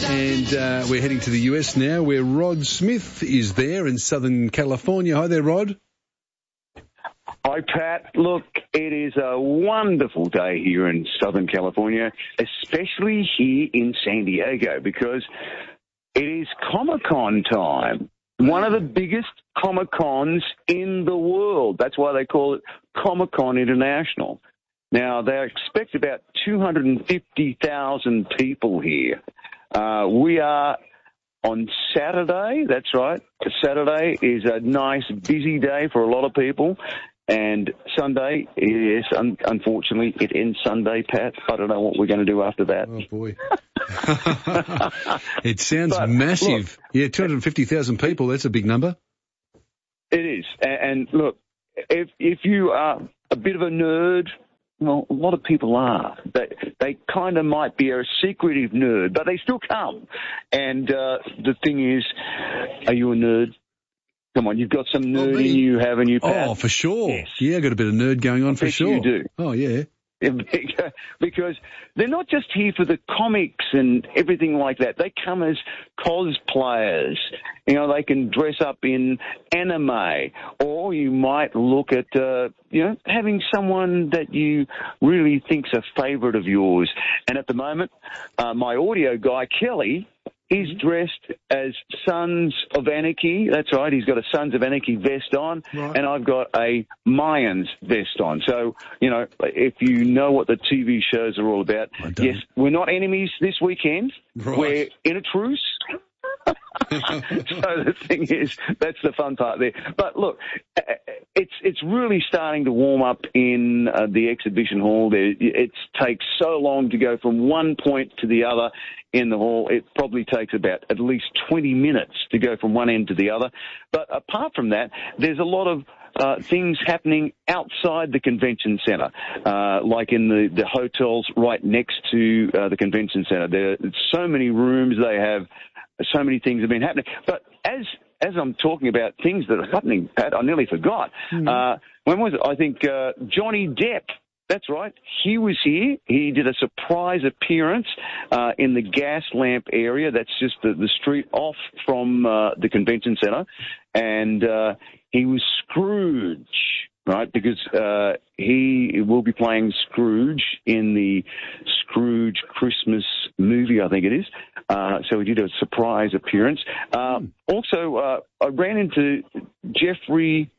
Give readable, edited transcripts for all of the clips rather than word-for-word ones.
And we're heading to the US now, where Rod Smith is there in Southern California. Hi there, Rod. Hi, Pat. Look, it is a wonderful day here in Southern California, especially here in San Diego, because it is Comic-Con time. One of the biggest Comic-Cons in the world. That's why they call it Comic-Con International. Now, they expect about 250,000 people here. We are on Saturday. That's right. Saturday is a nice, busy day for a lot of people. And Sunday, yes, unfortunately, it ends Sunday, Pat. I don't know what we're going to do after that. Oh, boy. It sounds massive. Look, 250,000 people, that's a big number. It is. And look, if you are a bit of a nerd, well, a lot of people are. They kind of might be a secretive nerd, but they still come. And the thing is, are you a nerd? Come on, you've got some nerd in you, haven't you, Pat? Oh, for sure. Yes. Yeah, I've got a bit of nerd going on for sure. You do. Oh, yeah. Because they're not just here for the comics and everything like that. They come as cosplayers. You know, they can dress up in anime, or you might look at, having someone that you really think's a favourite of yours. And at the moment, my audio guy, Kelly, he's dressed as Sons of Anarchy. That's right. He's got a Sons of Anarchy vest on, right. And I've got a Mayans vest on. So, you know, if you know what the TV shows are all about, yes, we're not enemies this weekend. Right. We're in a truce. So the thing is, that's the fun part there. But look, it's really starting to warm up in the exhibition hall. It takes so long to go from one point to the other in the hall. It probably takes about at least 20 minutes to go from one end to the other. But apart from that, there's a lot of things happening outside the convention center, like in the hotels right next to the convention center. There are so many rooms. They have so many things have been happening. But as I'm talking about things that are happening, Pat, I nearly forgot. When was it? I think Johnny Depp. That's right. He was here. He did a surprise appearance in the gas lamp area. That's just the street off from the convention center. And he was Scrooge, right? Because he will be playing Scrooge in the Scrooge Christmas movie, I think it is. So he did a surprise appearance. Also, I ran into Jeffrey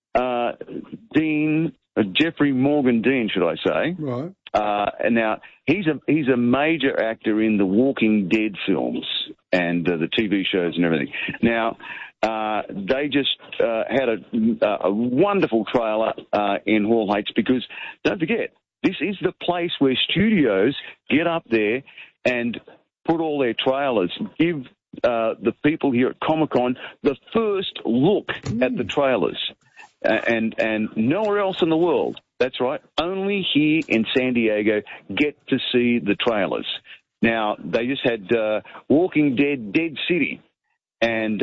Morgan Dean, should I say? Right. And now he's a major actor in the Walking Dead films and the TV shows and everything. Now they just had a wonderful trailer in Hall H, because don't forget, this is the place where studios get up there and put all their trailers, give the people here at Comic-Con the first look at the trailers. And nowhere else in the world, that's right, only here in San Diego get to see the trailers. Now, they just had Walking Dead, Dead City, and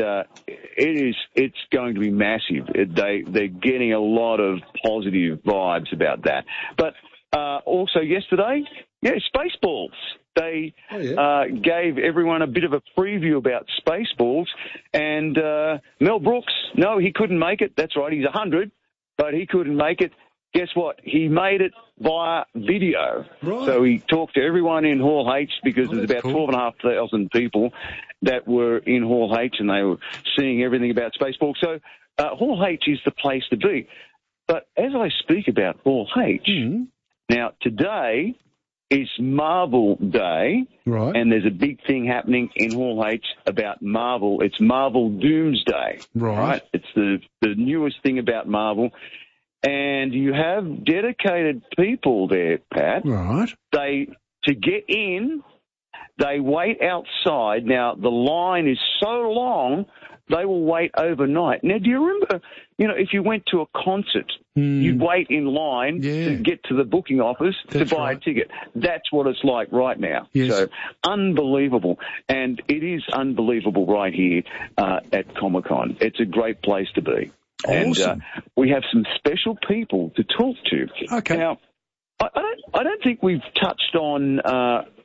it's going to be massive. They're getting a lot of positive vibes about that. But also yesterday, Spaceballs. They gave everyone a bit of a preview about Spaceballs, and Mel Brooks, no, he couldn't make it. That's right, he's 100, but he couldn't make it. Guess what? He made it via video. Right. So he talked to everyone in Hall H, because there's about 12,500 people that were in Hall H, and they were seeing everything about Spaceballs. So Hall H is the place to be. But as I speak about Hall H, now today is Marvel Day, right? And there's a big thing happening in Hall H about Marvel. It's Marvel Doomsday, right? It's the newest thing about Marvel. And you have dedicated people there, Pat. Right. To get in, they wait outside. Now, the line is so long, they will wait overnight. Now, do you remember, if you went to a concert, you'd wait in line to get to the booking office to buy a ticket. That's what it's like right now. Yes. So, unbelievable. And it is unbelievable right here at Comic-Con. It's a great place to be. Awesome. And we have some special people to talk to. Okay. Now, I don't think we've touched on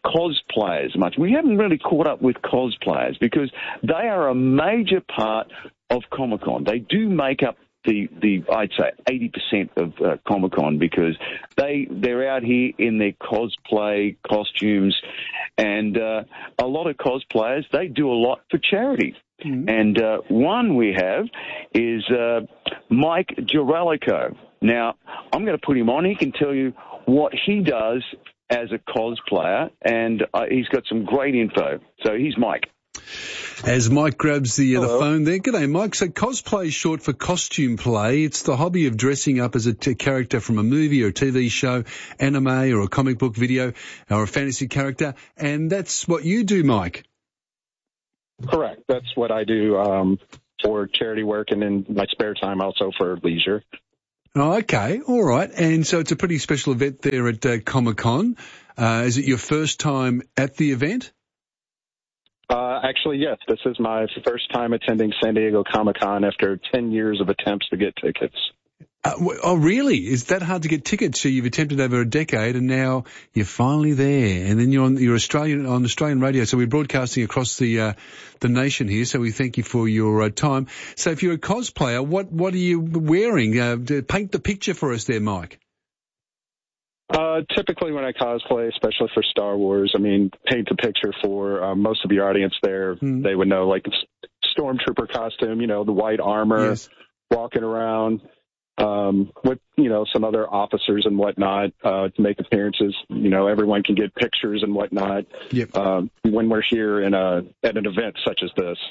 cosplayers much. We haven't really caught up with cosplayers because they are a major part of Comic-Con. They do make up the I'd say 80% of Comic-Con because they're out here in their cosplay costumes, and a lot of cosplayers, they do a lot for charity. Mm-hmm. And one we have is Mike Girellico. Now, I'm going to put him on. He can tell you what he does as a cosplayer, and he's got some great info. So here's Mike. As Mike grabs the phone there. G'day, Mike. So cosplay is short for costume play. It's the hobby of dressing up as a character from a movie or a TV show, anime or a comic book video or a fantasy character. And that's what you do, Mike. Correct. That's what I do for charity work and in my spare time also for leisure. Oh, okay. All right. And so it's a pretty special event there at Comic-Con. Is it your first time at the event? Actually, yes. This is my first time attending San Diego Comic-Con after 10 years of attempts to get tickets. Oh, really? Is that hard to get tickets? So you've attempted over a decade, and now you're finally there. And then you're Australian on Australian radio. So we're broadcasting across the nation here. So we thank you for your time. So if you're a cosplayer, what are you wearing? Paint the picture for us there, Mike. Typically when I cosplay, especially for Star Wars, I mean, paint the picture for most of your audience there. Mm. They would know, like, stormtrooper costume, the white armor, yes. Walking around with, some other officers and whatnot to make appearances. Everyone can get pictures and whatnot. Yep. When we're here at an event such as this.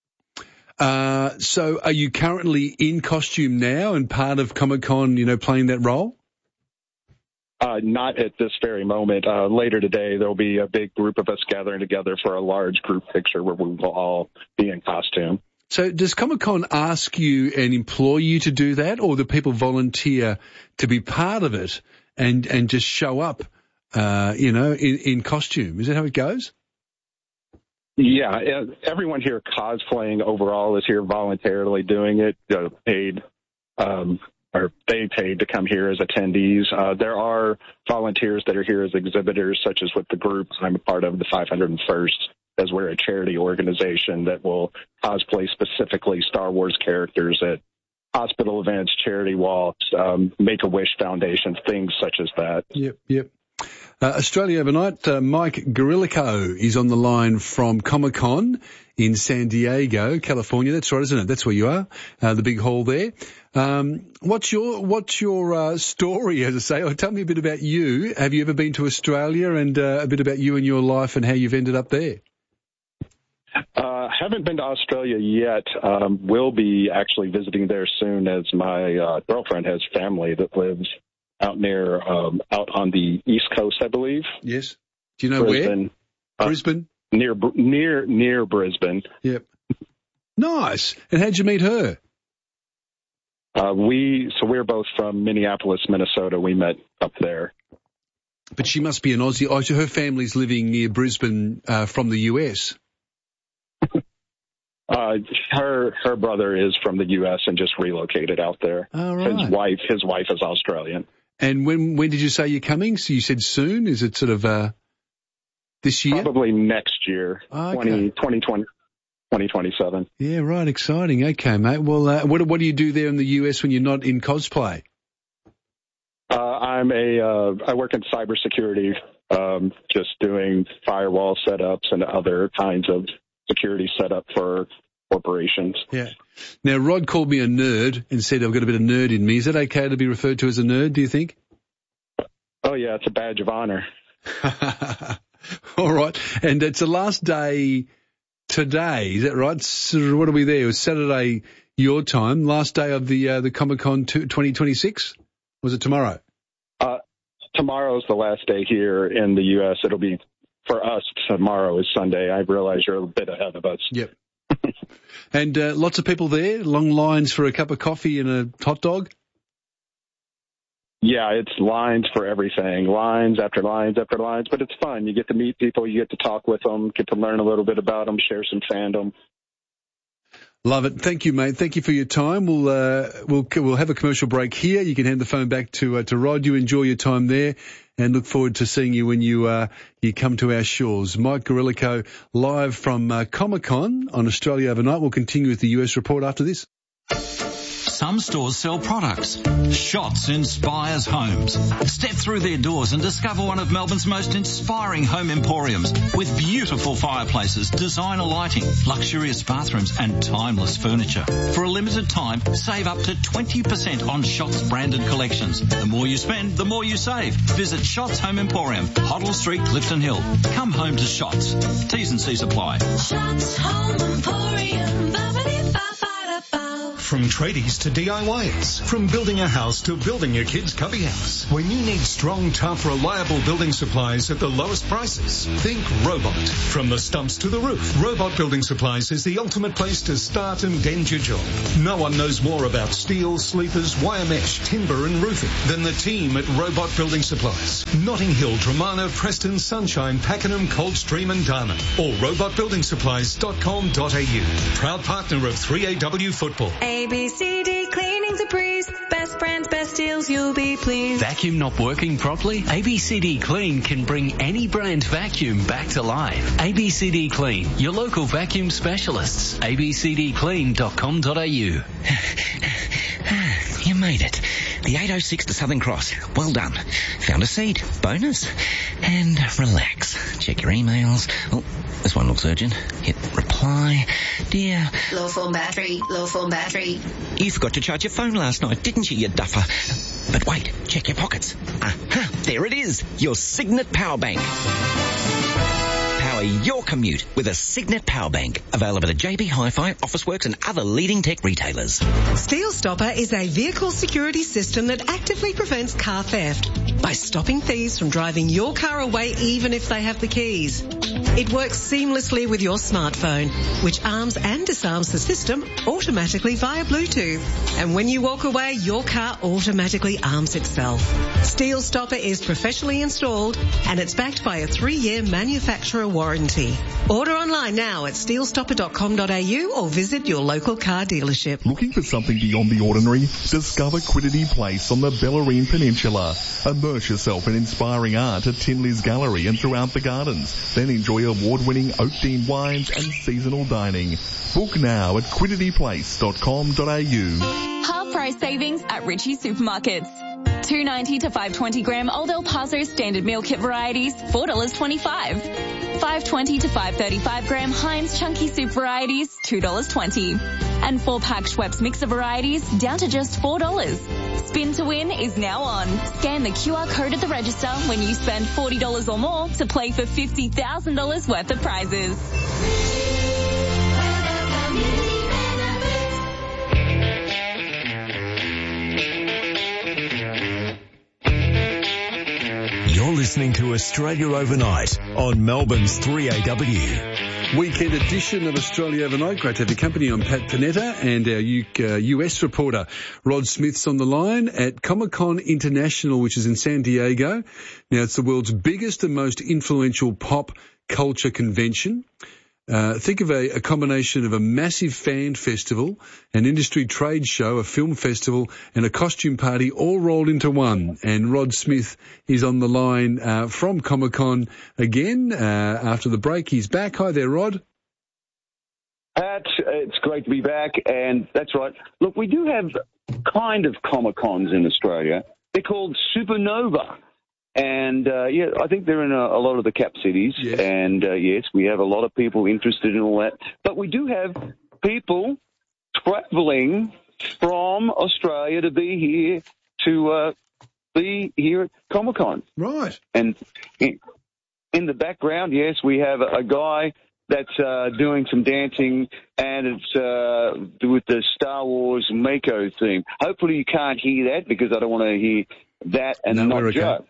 So are you currently in costume now and part of Comic-Con, playing that role? Not at this very moment. Later today, there'll be a big group of us gathering together for a large group picture where we will all be in costume. So does Comic-Con ask you and employ you to do that, or do people volunteer to be part of it and just show up, in costume? Is that how it goes? Yeah, everyone here cosplaying overall is here voluntarily doing it, paid. Or they paid to come here as attendees. There are volunteers that are here as exhibitors, such as with the group I'm a part of, the 501st, as we're a charity organization that will cosplay specifically Star Wars characters at hospital events, charity walks, Make-A-Wish Foundation, things such as that. Yep. Australia Overnight, Mike Girellico is on the line from Comic-Con in San Diego, California. That's right, isn't it? That's where you are, the big hall there. What's your story, as I say? Oh, tell me a bit about you. Have you ever been to Australia, and a bit about you and your life and how you've ended up there? Haven't been to Australia yet. Will be actually visiting there soon, as my girlfriend has family that lives out on the East Coast, I believe. Yes. Do you know Brisbane, where? Brisbane? Near Brisbane. Yep. Nice. And how'd you meet her? We're both from Minneapolis, Minnesota. We met up there. But she must be an Aussie. Oh, so her family's living near Brisbane from the US. Her brother is from the US and just relocated out there. Oh, right. His wife is Australian. And when did you say you're coming? So you said soon? Is it sort of this year? Probably next year, okay. 2027. Yeah, right. Exciting. Okay, mate. Well, what do you do there in the US when you're not in cosplay? I work in cybersecurity, just doing firewall setups and other kinds of security setup for corporations. Yeah. Now, Rod called me a nerd and said I've got a bit of nerd in me. Is that okay to be referred to as a nerd, do you think? Oh, yeah, it's a badge of honor. All right. And it's the last day today, is that right? So what are we there? It was Saturday your time, last day of the Comic-Con 2026? Was it tomorrow? Tomorrow's the last day here in the U.S. It'll be, for us, tomorrow is Sunday. I realize you're a bit ahead of us. Yep. And lots of people there, long lines for a cup of coffee and a hot dog? Yeah, it's lines for everything, lines after lines after lines, but it's fun. You get to meet people, you get to talk with them, get to learn a little bit about them, share some fandom. Love it. Thank you, mate. Thank you for your time. We'll have a commercial break here. You can hand the phone back to Rod. You enjoy your time there, and look forward to seeing you when you come to our shores. Mike Garillico live from Comic-Con on Australia Overnight. We'll continue with the US report after this. Some stores sell products. Shots inspires homes. Step through their doors and discover one of Melbourne's most inspiring home emporiums with beautiful fireplaces, designer lighting, luxurious bathrooms and timeless furniture. For a limited time, save up to 20% on Shots branded collections. The more you spend, the more you save. Visit Shots Home Emporium, Hoddle Street, Clifton Hill. Come home to Shots. T's and C's apply. Shots Home Emporium. From tradies to DIYers, from building a house to building your kid's cubby house. When you need strong, tough, reliable building supplies at the lowest prices, think Robot. From the stumps to the roof, Robot Building Supplies is the ultimate place to start and end your job. No one knows more about steel, sleepers, wire mesh, timber and roofing than the team at Robot Building Supplies. Notting Hill, Dramana, Preston, Sunshine, Pakenham, Coldstream and Darman. Or robotbuildingsupplies.com.au. Proud partner of 3AW Football. ABCD Cleaning Debris, best brands, best deals, you'll be pleased. Vacuum not working properly? ABCD Clean can bring any brand vacuum back to life. ABCD Clean, your local vacuum specialists. abcdclean.com.au. You made it. The 806 to Southern Cross. Well done. Found a seat. Bonus. And relax. Check your emails. Oh, this one looks urgent. Hit reply. Dear. Low form battery. You forgot to charge your phone last night, didn't you duffer? But wait, check your pockets. Aha, there it is. Your Signet Power Bank. Power your commute with a Signet Power Bank. Available at JB Hi-Fi, Officeworks and other leading tech retailers. Steel Stopper is a vehicle security system that actively prevents car theft by stopping thieves from driving your car away even if they have the keys. It works seamlessly with your smartphone, which arms and disarms the system automatically via Bluetooth. And when you walk away, your car automatically arms itself. Steel Stopper is professionally installed and it's backed by a 3-year manufacturer warranty. Order online now at steelstopper.com.au or visit your local car dealership. Looking for something beyond the ordinary? Discover Quiddity Place on the Bellarine Peninsula. Immerse yourself in inspiring art at Tinley's Gallery and throughout the gardens. Then enjoy award-winning oak-themed wines and seasonal dining. Book now at quiddityplace.com.au. Half price savings at Ritchie Supermarkets. $2.90 to 520 gram Old El Paso standard meal kit varieties, $4.25. $5.20 to 535 gram Heinz chunky soup varieties, $2.20. And 4-pack Schweppes mixer varieties down to just $4. Spin to Win is now on. Scan the QR code at the register when you spend $40 or more to play for $50,000 worth of prizes. You're listening to Australia Overnight on Melbourne's 3AW. Weekend edition of Australia Overnight. Great to have your company. I'm Pat Panetta and our US reporter Rod Smith's on the line at Comic-Con International, which is in San Diego. Now, it's the world's biggest and most influential pop culture convention. Think of a combination of a massive fan festival, an industry trade show, a film festival, and a costume party all rolled into one. And Rod Smith is on the line from Comic-Con again after the break. He's back. Hi there, Rod. Pat, it's great to be back, and that's right. Look, we do have kind of Comic-Cons in Australia. They're called Supernova. And, I think they're in a lot of the cap cities. Yes. And, yes, we have a lot of people interested in all that. But we do have people travelling from Australia to be here at Comic-Con. Right. And in the background, yes, we have a guy that's doing some dancing, and it's with the Star Wars Mako theme. Hopefully you can't hear that because I don't want to hear that and not Joe.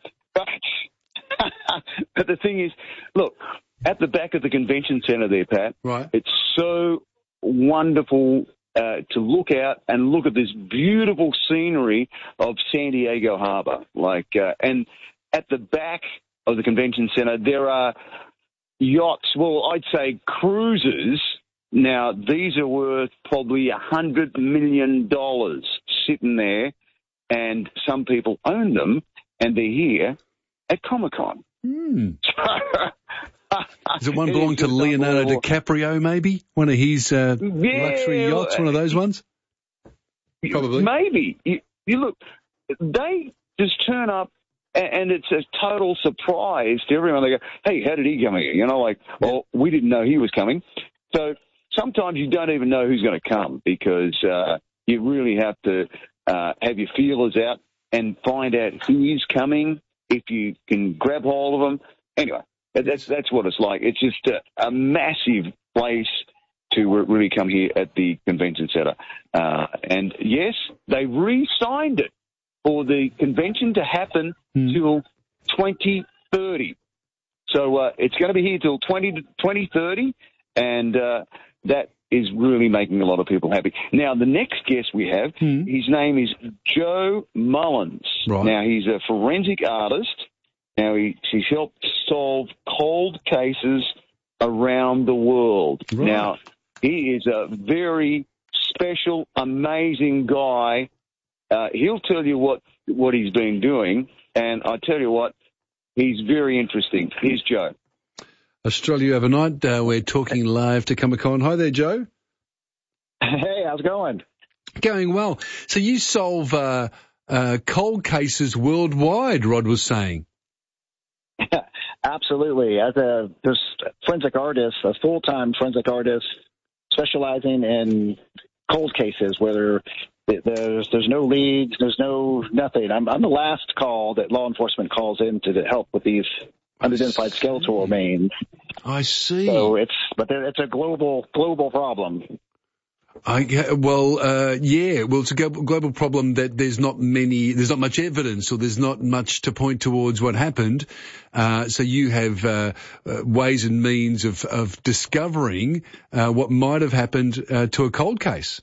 But the thing is, look, at the back of the convention centre there, Pat, right. It's so wonderful to look out and look at this beautiful scenery of San Diego Harbour. And at the back of the convention centre, there are yachts, well, I'd say cruisers Now, these are worth probably $100 million sitting there, and some people own them, and they're here at Comic-Con. Does one belong to Leonardo DiCaprio, maybe? One of his luxury yachts, one of those ones? Probably. Maybe. You look, they just turn up, and it's a total surprise to everyone. They go, hey, how did he come here? You know, like, well, we didn't know he was coming. So sometimes you don't even know who's going to come because you really have to have your feelers out and find out who is coming, if you can grab hold of them. Anyway, that's what it's like. It's just a massive place to really come here at the convention center. And yes, they re-signed it for the convention to happen till 2030. So it's going to be here till 2030, and that is really making a lot of people happy. Now, the next guest we have, his name is Joe Mullins. Right. Now, he's a forensic artist. Now, he's helped solve cold cases around the world. Right. Now, he is a very special, amazing guy. He'll tell you what he's been doing, and I tell you what, he's very interesting. Here's Joe. Australia Overnight, we're talking live to Comic-Con. Hi there, Joe. Hey, how's it going? Going well. So you solve cold cases worldwide, Rod was saying. Absolutely. As a forensic artist, a full-time forensic artist specializing in cold cases where there's no leads, there's no nothing. I'm the last call that law enforcement calls in to help with these unidentified skeletal remains. I see. So it's a global problem. Well, it's a global problem that there's not much evidence, or there's not much to point towards what happened. So you have ways and means of discovering what might have happened to a cold case.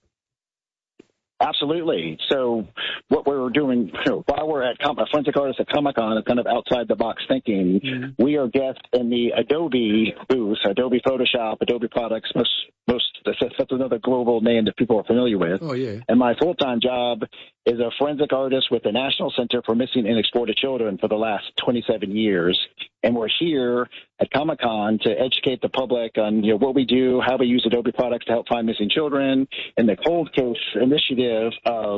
Absolutely. So what we're doing, while we're at Forensic Artists at Comic-Con, is kind of outside the box thinking. Mm-hmm. We are guests in the Adobe booth, Adobe Photoshop, Adobe products, that's another global name that people are familiar with. Oh, yeah. And my full-time job is a forensic artist with the National Center for Missing and Exploited Children for the last 27 years. And we're here at Comic-Con to educate the public on what we do, how we use Adobe products to help find missing children, and the cold case initiative of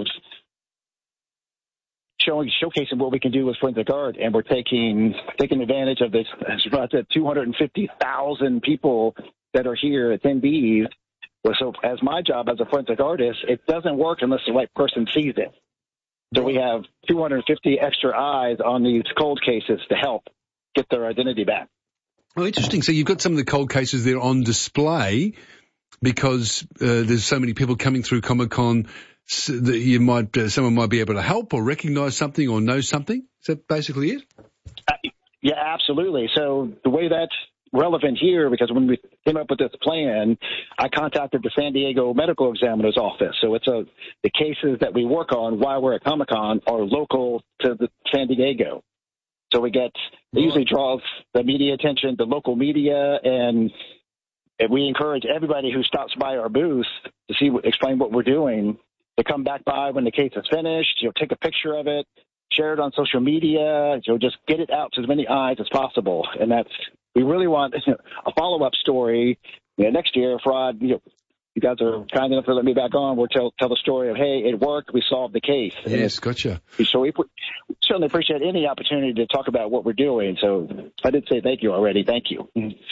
showcasing what we can do with forensic art. And we're taking advantage of this, as I said, 250,000 people that are here, attendees. So as my job as a forensic artist, it doesn't work unless the right person sees it. So we have 250 extra eyes on these cold cases to help get their identity back. Oh, interesting. So you've got some of the cold cases there on display because there's so many people coming through Comic-Con that someone might be able to help or recognize something or know something. Is that basically it? Yeah, absolutely. So the way that's relevant here, because when we came up with this plan, I contacted the San Diego Medical Examiner's office. So it's the cases that we work on while we're at Comic-Con are local to the San Diego. So it usually draws the media attention, the local media, and we encourage everybody who stops by our booth to explain what we're doing to come back by when the case is finished. Take a picture of it, share it on social media. Just get it out to as many eyes as possible, and we really want a follow-up story next year. If Rod, you guys are kind enough to let me back on, we'll tell the story of, hey, it worked, we solved the case. Yes, gotcha. So we certainly appreciate any opportunity to talk about what we're doing. So I did say thank you already. Thank you.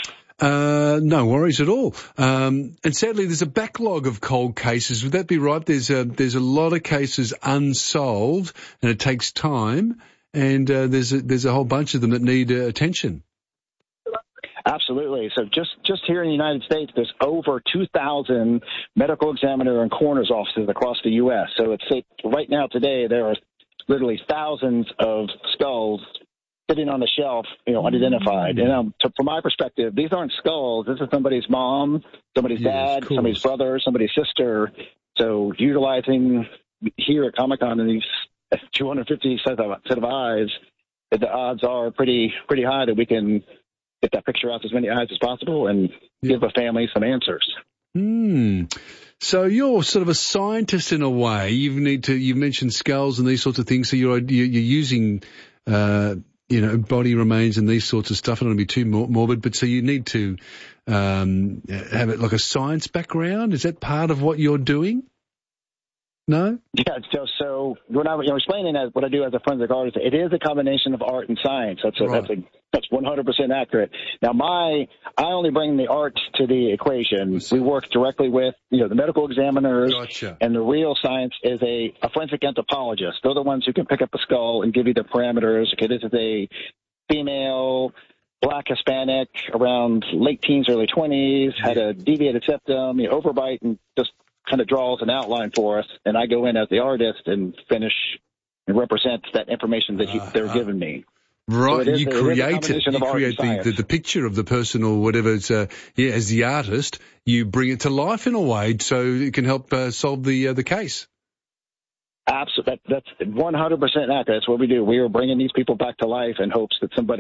No worries at all. And sadly, there's a backlog of cold cases. Would that be right? There's a lot of cases unsolved, and it takes time. And there's a whole bunch of them that need attention. Absolutely. So just here in the United States, there's over 2,000 medical examiner and coroner's offices across the U.S. So right now today there are literally thousands of skulls sitting on the shelf, unidentified. And from my perspective, these aren't skulls. This is somebody's mom, somebody's dad, somebody's brother, somebody's sister. So utilizing here at Comic-Con in these 250 set of eyes, the odds are pretty high that we can get that picture out to as many eyes as possible and give a family some answers. So you're sort of a scientist in a way. You've mentioned skulls and these sorts of things. So you're using, body remains and these sorts of stuff. I don't want to be too morbid, but so you need to have it like a science background. Is that part of what you're doing? No? Yeah, so when I was explaining what I do as a forensic artist, it is a combination of art and science. That's 100% accurate. Now, I only bring the art to the equation. We work directly with the medical examiners, Gotcha. And the real science is a forensic anthropologist. They're the ones who can pick up a skull and give you the parameters. Okay, this is a female, Black Hispanic, around late teens, early 20s, had a deviated septum, overbite, and just kind of draws an outline for us, and I go in as the artist and finish and represent that information that they're giving me. Right, so you create the picture of the person or whatever. It's as the artist, you bring it to life in a way so it can help solve the case. Absolutely, that's 100% accurate. That's what we do. We are bringing these people back to life in hopes that somebody